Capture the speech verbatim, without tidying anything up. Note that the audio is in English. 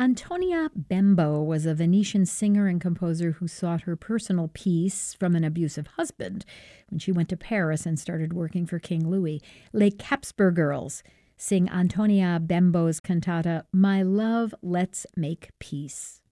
Antonia Bembo was a Venetian singer and composer who sought her personal peace from an abusive husband when she went to Paris and started working for King Louis. Les Capsper Girls sing Antonia Bembo's cantata, My Love, Let's Make Peace.